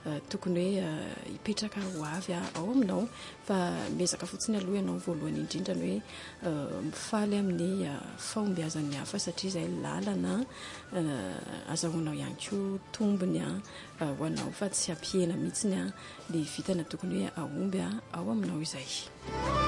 tokony hoe hipetraka ho avy ao aminao fa miezaka fotsiny aloha ianao voalohany indrindra ny hoe mifaly amin'ny fahombiazan'ny hafa satria izay lalana azahoanao ihany koa tombony ho anao fa tsy hampihena mihitsiny ny vitana tokony hoe ahomby ao aminao izay.